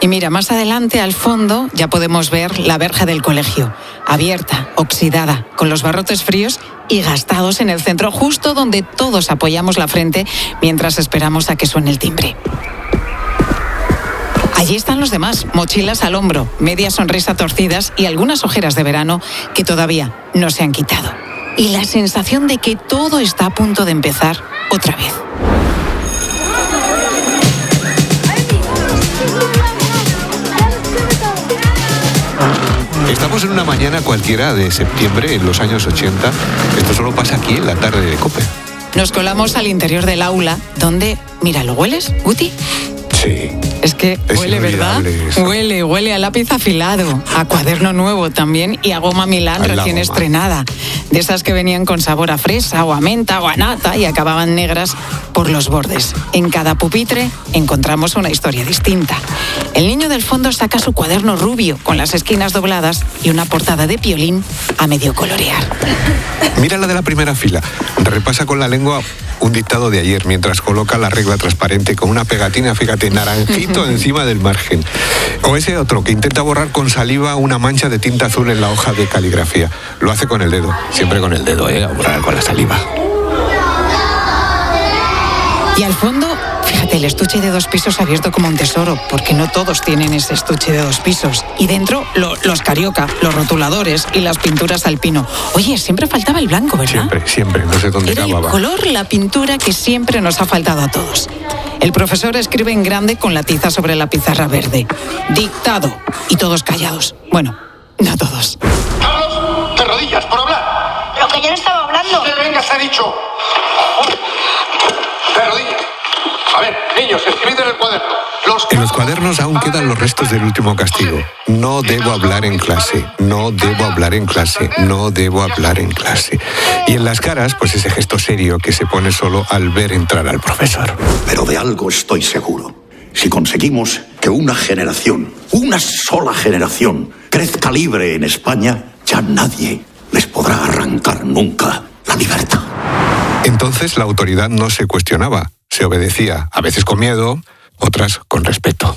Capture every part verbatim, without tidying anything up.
Y mira, más adelante, al fondo, ya podemos ver la verja del colegio, abierta, oxidada, con los barrotes fríos y gastados en el centro, justo donde todos apoyamos la frente mientras esperamos a que suene el timbre. Allí están los demás, mochilas al hombro, media sonrisa torcidas y algunas ojeras de verano que todavía no se han quitado. Y la sensación de que todo está a punto de empezar otra vez. Estamos en una mañana cualquiera de septiembre, en los años ochenta. Esto solo pasa aquí en la tarde de COPE. Nos colamos al interior del aula, donde... Mira, ¿lo hueles, Guti? Sí. Es que es huele, ¿verdad? Eso. Huele, huele a lápiz afilado, a cuaderno nuevo también y a goma Milán recién estrenada. De esas que venían con sabor a fresa o a menta o a nata y acababan negras por los bordes. En cada pupitre encontramos una historia distinta. El niño del fondo saca su cuaderno rubio con las esquinas dobladas y una portada de Piolín a medio colorear. Mira la de la primera fila. Repasa con la lengua un dictado de ayer mientras coloca la regla transparente con una pegatina, fíjate, naranjito encima del margen. O ese otro que intenta borrar con saliva una mancha de tinta azul en la hoja de caligrafía. Lo hace con el dedo, siempre con el dedo, ¿eh? A borrar con la saliva. Y al fondo, fíjate, el estuche de dos pisos abierto como un tesoro, porque no todos tienen ese estuche de dos pisos. Y dentro, lo, los carioca, los rotuladores y las pinturas al pino. Oye, siempre faltaba el blanco, ¿verdad? Siempre, siempre, no sé dónde Era acababa. el color, la pintura que siempre nos ha faltado a todos. El profesor escribe en grande con la tiza sobre la pizarra verde. Dictado. Y todos callados. Bueno, no todos. ¡Carlos! ¡De rodillas, por hablar! Pero que yo no estaba hablando. ¡Que vengas, ha dicho! ¡De rodillas! A ver, niños, escribid en el cuaderno. Los En los cuadernos aún quedan los restos del último castigo. No debo hablar en clase, no debo hablar en clase, no debo hablar en clase. Y en las caras, pues ese gesto serio que se pone solo al ver entrar al profesor. Pero de algo estoy seguro. Si conseguimos que una generación, una sola generación, crezca libre en España, ya nadie les podrá arrancar nunca la libertad. Entonces la autoridad no se cuestionaba, se obedecía, a veces con miedo, otras con respeto.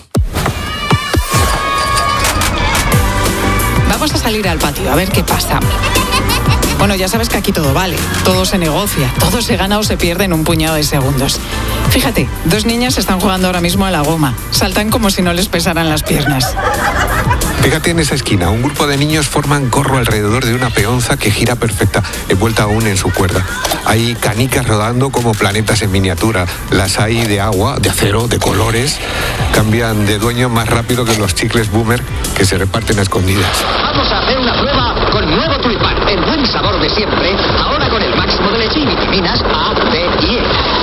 Vamos a salir al patio, a ver qué pasa. Bueno, ya sabes que aquí todo vale, todo se negocia, todo se gana o se pierde en un puñado de segundos. Fíjate, dos niñas están jugando ahora mismo a la goma. Saltan como si no les pesaran las piernas. Fíjate en esa esquina, un grupo de niños forman corro alrededor de una peonza que gira perfecta, envuelta aún en su cuerda. Hay canicas rodando como planetas en miniatura. Las hay de agua, de acero, de colores. Cambian de dueño más rápido que los chicles Boomer que se reparten a escondidas. Vamos a hacer una prueba con nuevo tulipán. El buen sabor de siempre, ahora con el máximo de leche y vitaminas A, B y E.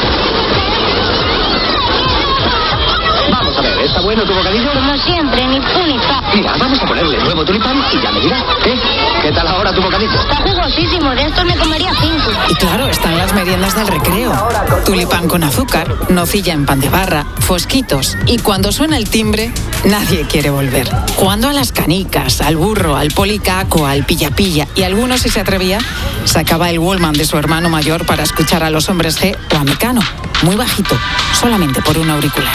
Vamos a ver, ¿está bueno tu bocadillo? Como siempre, ni fu ni fa. Mira, vamos a ponerle nuevo tulipán y ya me dirás. ¿Eh? ¿Qué tal ahora tu bocadillo? Está jugosísimo, de esto me comería cinco. Y claro, están las meriendas del recreo. Tulipán con azúcar, nocilla en pan de barra, fosquitos. Y cuando suena el timbre, nadie quiere volver. Jugando a las canicas, al burro, al policaco, al pilla-pilla. Y algunos, si se atrevía, sacaba el Walkman de su hermano mayor para escuchar a los Hombres G o a Mecano. Muy bajito, solamente por un auricular.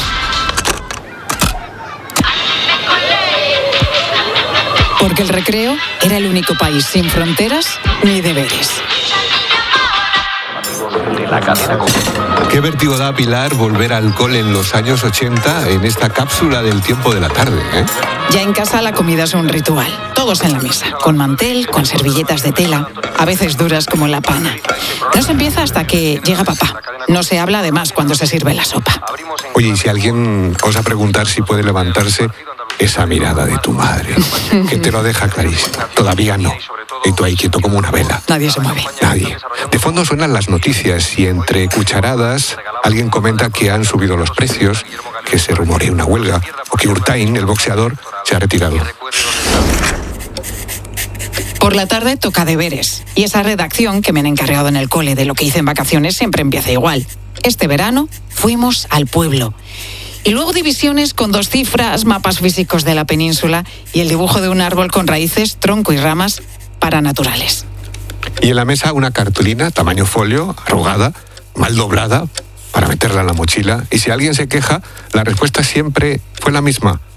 Porque el recreo era el único país sin fronteras ni deberes. Qué vértigo da, Pilar, volver al cole en los años ochenta en esta cápsula del tiempo de la tarde, ¿eh? Ya en casa la comida es un ritual. Todos en la mesa, con mantel, con servilletas de tela, a veces duras como la pana. No se empieza hasta que llega papá. No se habla además cuando se sirve la sopa. Oye, y si alguien osa preguntar si puede levantarse, esa mirada de tu madre, que te lo deja clarísimo. Todavía no. Y tú ahí quieto como una vela. Nadie se mueve. Nadie. De fondo suenan las noticias y entre cucharadas alguien comenta que han subido los precios, que se rumorea una huelga o que Urtain, el boxeador, se ha retirado. Por la tarde toca deberes. Y esa redacción que me han encargado en el cole de lo que hice en vacaciones siempre empieza igual. Este verano fuimos al pueblo. Y luego divisiones con dos cifras, mapas físicos de la península y el dibujo de un árbol con raíces, tronco y ramas paranaturales. Y en la mesa una cartulina, tamaño folio, arrugada, mal doblada, para meterla en la mochila. Y si alguien se queja, la respuesta siempre fue la misma.